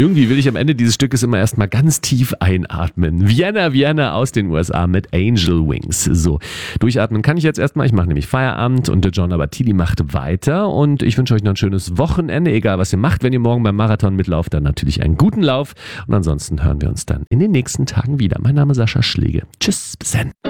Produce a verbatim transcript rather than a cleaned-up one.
Irgendwie will ich am Ende dieses Stückes immer erstmal ganz tief einatmen. Vienna, Vienna aus den U S A mit Angel Wings. So, durchatmen kann ich jetzt erstmal. Ich mache nämlich Feierabend und der John Abatili macht weiter. Und ich wünsche euch noch ein schönes Wochenende, egal was ihr macht. Wenn ihr morgen beim Marathon mitlauft, dann natürlich einen guten Lauf. Und ansonsten hören wir uns dann in den nächsten Tagen wieder. Mein Name ist Sascha Schläge. Tschüss, bis dann.